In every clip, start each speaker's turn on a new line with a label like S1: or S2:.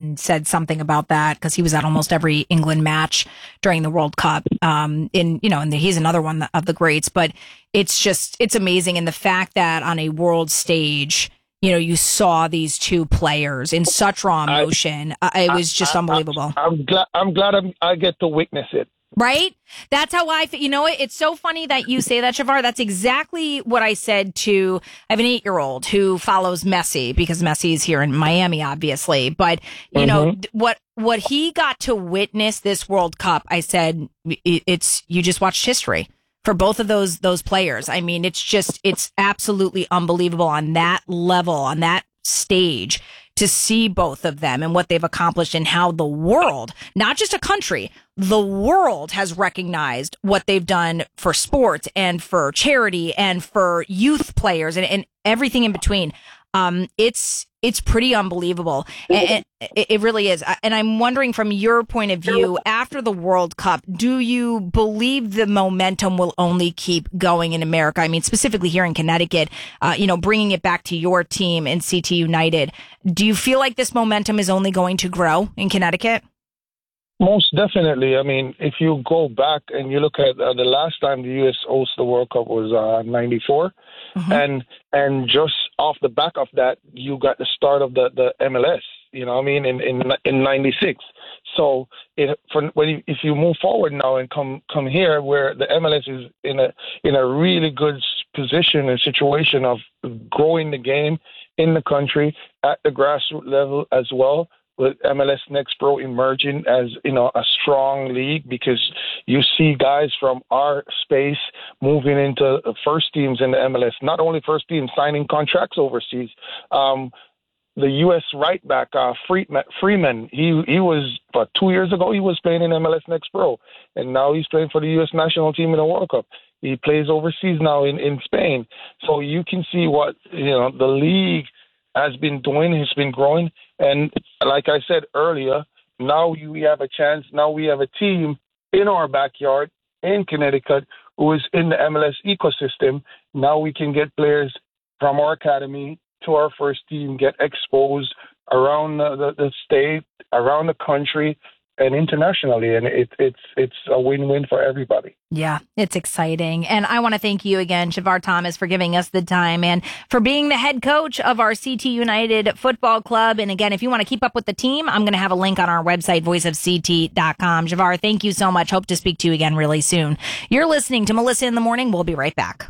S1: and said something about that because he was at almost every England match during the World Cup. And he's another one of the greats, but it's amazing. And the fact that on a world stage, you saw these two players in such raw emotion. It was just unbelievable.
S2: I'm glad I get to witness it.
S1: Right? That's how I feel. It's so funny that you say that, Shavar. That's exactly what I said to, I have an 8-year-old who follows Messi because Messi is here in Miami, obviously. But, what he got to witness this World Cup, I said, you just watched history for both of those players. I mean, it's absolutely unbelievable on that level, on that stage, to see both of them and what they've accomplished and how the world, not just a country, the world has recognized what they've done for sports and for charity and for youth players and everything in between. It's pretty unbelievable. And it really is. And I'm wondering from your point of view, after the World Cup, do you believe the momentum will only keep going in America? I mean, specifically here in Connecticut, bringing it back to your team in CT United. Do you feel like this momentum is only going to grow in Connecticut?
S2: Most definitely. I mean, if you go back and you look at the last time the U.S. hosted the World Cup was 94. Mm-hmm. And just off the back of that, you got the start of the MLS, in 96. So if you move forward now and come here where the MLS is in a really good position and situation of growing the game in the country at the grassroots level as well, with MLS Next Pro emerging as, a strong league, because you see guys from our space moving into first teams in the MLS, not only first teams signing contracts overseas. The U.S. right back, Freeman, he was, 2 years ago, he was playing in MLS Next Pro, and now he's playing for the U.S. national team in the World Cup. He plays overseas now in Spain. So you can see what, the league has been doing, has been growing. And like I said earlier, now we have a chance. Now we have a team in our backyard in Connecticut who is in the MLS ecosystem. Now we can get players from our academy to our first team, get exposed around the state, around the country, and internationally, and it's a win-win for everybody.
S1: Yeah, it's exciting. And I want to thank you again, Shavar Thomas, for giving us the time and for being the head coach of our CT United Football Club. And again, if you want to keep up with the team, I'm going to have a link on our website, voiceofct.com. Shavar, thank you so much. Hope to speak to you again really soon. You're listening to Melissa in the Morning. We'll be right back.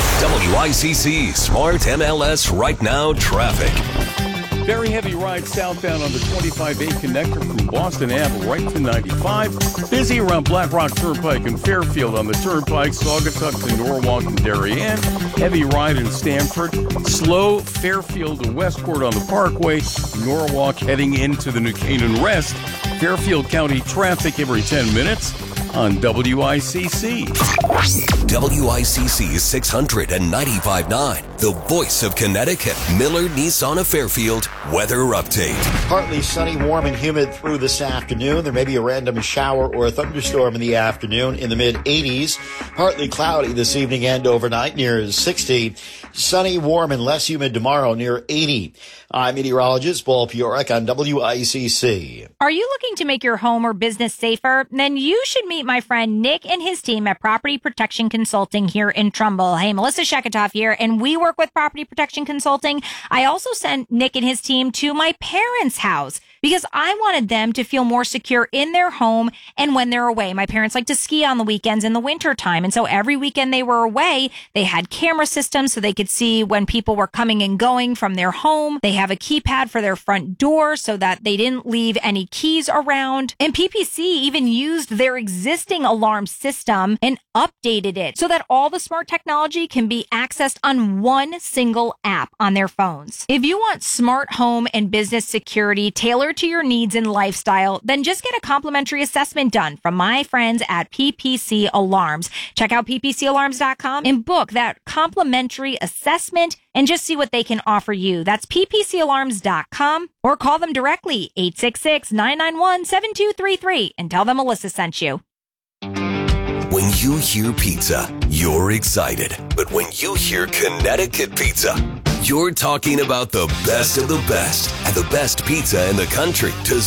S3: WICC Smart MLS Right Now Traffic.
S4: Very heavy ride southbound on the 25A connector from Boston Ave right to 95. Busy around Black Rock Turnpike and Fairfield on the Turnpike, Saugatuck to Norwalk and Darien. Heavy ride in Stamford. Slow Fairfield to Westport on the Parkway. Norwalk heading into the New Canaan Rest. Fairfield County traffic every 10 minutes on WICC.
S3: WICC 695.9, the voice of Connecticut. Miller Nissan of Fairfield weather update.
S5: Partly sunny, warm, and humid through this afternoon. There may be a random shower or a thunderstorm in the afternoon in the mid-80s. Partly cloudy this evening and overnight near 60. Sunny, warm, and less humid tomorrow near 80. I'm meteorologist Paul Piorek on WICC.
S1: Are you looking to make your home or business safer? Then you should meet my friend Nick and his team at Property Protection Consulting here in Trumbull. Hey, Melissa Sheketoff here, and we work with Property Protection Consulting. I also sent Nick and his team to my parents' house because I wanted them to feel more secure in their home and when they're away. My parents like to ski on the weekends in the winter time, and so every weekend they were away, they had camera systems so they could see when people were coming and going from their home. They have a keypad for their front door so that they didn't leave any keys around. And PPC even used their existing alarm system and updated it so that all the smart technology can be accessed on one single app on their phones. If you want smart home and business security tailored to your needs and lifestyle, then just get a complimentary assessment done from my friends at PPC Alarms. Check out ppcalarms.com and book that complimentary assessment and just see what they can offer you. That's ppcalarms.com or call them directly, 866-991-7233, and tell them Melissa sent you.
S3: When you hear pizza, you're excited. But when you hear Connecticut pizza, you're talking about the best of the best and the best pizza in the country.